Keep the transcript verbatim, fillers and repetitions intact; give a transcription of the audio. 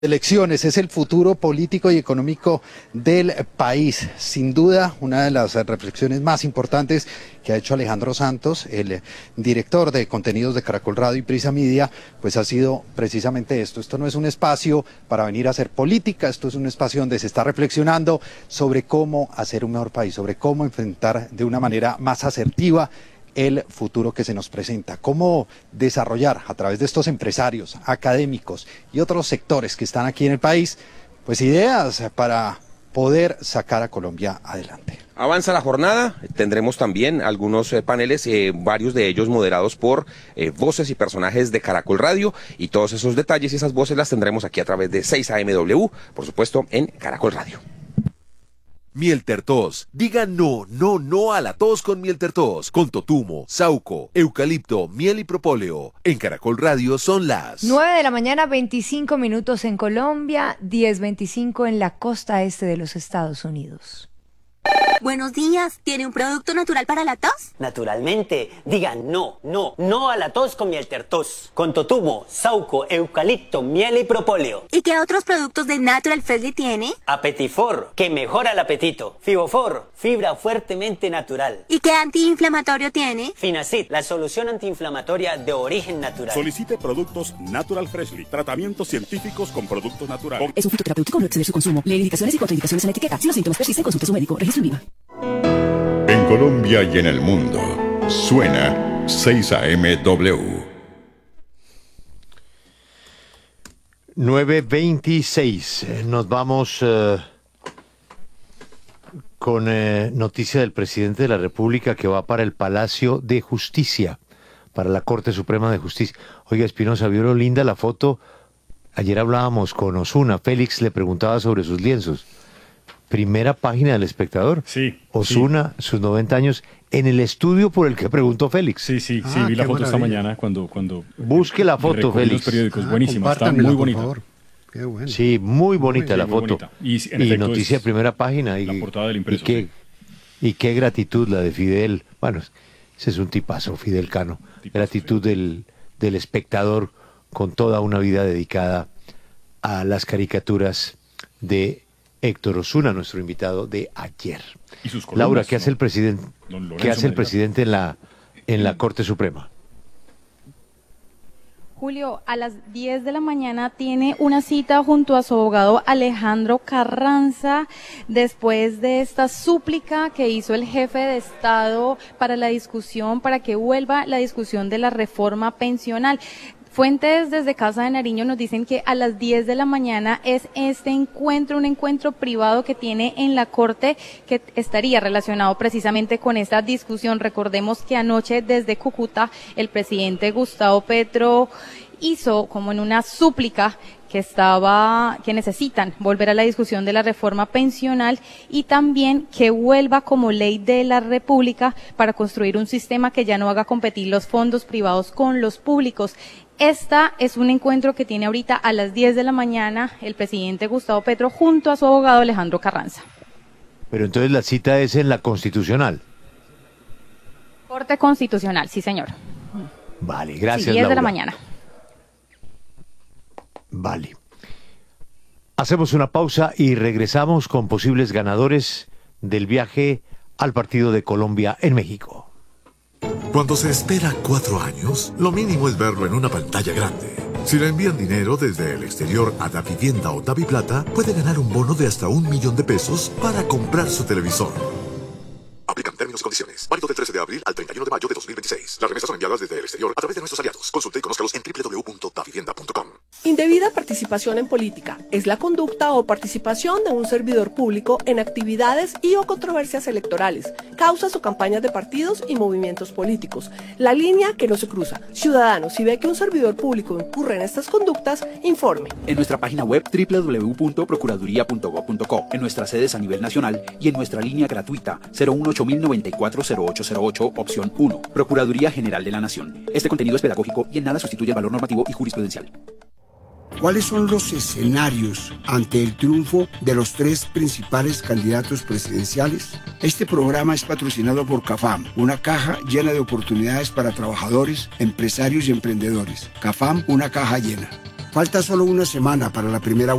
Elecciones es el futuro político y económico del país. Sin duda, una de las reflexiones más importantes que ha hecho Alejandro Santos, el director de contenidos de Caracol Radio y Prisa Media, pues ha sido precisamente esto. Esto no es un espacio para venir a hacer política, esto es un espacio donde se está reflexionando sobre cómo hacer un mejor país, sobre cómo enfrentar de una manera más asertiva el futuro que se nos presenta, cómo desarrollar a través de estos empresarios, académicos y otros sectores que están aquí en el país, pues ideas para poder sacar a Colombia adelante. Avanza la jornada, tendremos también algunos eh, paneles, eh, varios de ellos moderados por eh, voces y personajes de Caracol Radio, y todos esos detalles y esas voces las tendremos aquí a través de seis A M W, por supuesto en Caracol Radio. Miel Tertos. Diga no, no, no a la tos con Miel Tertos. Con totumo, sauco, eucalipto, miel y propóleo. En Caracol Radio son las nueve de la mañana, veinticinco minutos en Colombia, diez veinticinco en la costa este de los Estados Unidos. Buenos días, ¿tiene un producto natural para la tos? Naturalmente, diga no, no, no a la tos con Miel Tertos. Con totumo, sauco, eucalipto, miel y propóleo. ¿Y qué otros productos de Natural Freshly tiene? Apetifor, que mejora el apetito. Fibofor, fibra fuertemente natural. ¿Y qué antiinflamatorio tiene? Finacid, la solución antiinflamatoria de origen natural. Solicite productos Natural Freshly, tratamientos científicos con productos naturales. Es un fitoterapéutico, no exceder su consumo. Lee indicaciones y contraindicaciones en la etiqueta. Si los síntomas persisten, consulte a su médico. Registro en Viva. En Colombia y en el mundo, suena seis A M W. nueve veintiséis. Nos vamos uh, con uh, noticia del presidente de la República que va para el Palacio de Justicia, para la Corte Suprema de Justicia. Oiga, Espinosa, ¿vio linda la foto? Ayer hablábamos con Osuna. Félix le preguntaba sobre sus lienzos. Primera página del Espectador. Sí. Osuna, sí. Sus noventa años, en el estudio por el que preguntó Félix. Sí, sí, sí, ah, vi la foto maravilla. esta mañana cuando... cuando Busque la foto, Félix. Los periódicos, ah, buenísima, está muy bonita. Por favor. Qué bueno. Sí, muy bonita muy, la muy foto. Bonita. Y, y noticia de primera página. Y, la portada del impreso. Y qué, sí. y qué gratitud la de Fidel. Bueno, ese es un tipazo, Fidel Cano. Tipazo, gratitud del, del Espectador con toda una vida dedicada a las caricaturas de Héctor Osuna, nuestro invitado de ayer. ¿Y sus columnas, Laura, ¿qué no? hace el presidente? ¿Qué hace el presidente en la en la Corte Suprema? Julio, a las diez de la mañana tiene una cita junto a su abogado Alejandro Carranza después de esta súplica que hizo el jefe de Estado para la discusión, para que vuelva la discusión de la reforma pensional. Fuentes desde Casa de Nariño nos dicen que a las diez de la mañana es este encuentro, un encuentro privado que tiene en la Corte que estaría relacionado precisamente con esta discusión. Recordemos que anoche desde Cúcuta el presidente Gustavo Petro hizo como en una súplica que estaba, que necesitan volver a la discusión de la reforma pensional y también que vuelva como ley de la República para construir un sistema que ya no haga competir los fondos privados con los públicos. Esta es un encuentro que tiene ahorita a las diez de la mañana el presidente Gustavo Petro junto a su abogado Alejandro Carranza. Pero entonces la cita es en la Constitucional. Corte Constitucional, sí señor. Vale, gracias, sí, diez Laura. de la mañana. Vale. Hacemos una pausa y regresamos con posibles ganadores del viaje al partido de Colombia en México. Cuando se espera cuatro años, lo mínimo es verlo en una pantalla grande. Si le envían dinero desde el exterior a Davivienda o Daviplata, puede ganar un bono de hasta un millón de pesos para comprar su televisor. Aplican términos y condiciones. Válido del trece de abril al treinta y uno de mayo de dos mil veintiséis. Las remesas son enviadas desde el exterior a través de nuestros aliados. Consulte y conózcalos en doble u doble u doble u punto davivienda punto com. Indebida participación en política es la conducta o participación de un servidor público en actividades y o controversias electorales, causas o campañas de partidos y movimientos políticos. La línea que no se cruza. Ciudadano, si ve que un servidor público incurre en estas conductas, informe. En nuestra página web doble u doble u doble u punto procuraduría punto gob punto co, en nuestras sedes a nivel nacional y en nuestra línea gratuita cero uno ocho mil noventa y cuatro cero ocho cero ocho, opción uno. Procuraduría General de la Nación. Este contenido es pedagógico y en nada sustituye el valor normativo y jurisprudencial. ¿Cuáles son los escenarios ante el triunfo de los tres principales candidatos presidenciales? Este programa es patrocinado por CAFAM, una caja llena de oportunidades para trabajadores, empresarios y emprendedores. CAFAM, una caja llena. Falta solo una semana para la primera